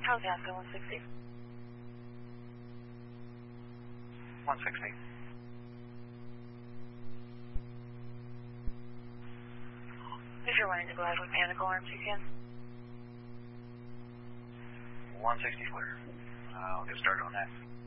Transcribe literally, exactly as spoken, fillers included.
How's Alaska one sixty? one sixty. If you're wanting to go ahead with panic alarms, you can. one sixty clear. Uh, I'll get started on that.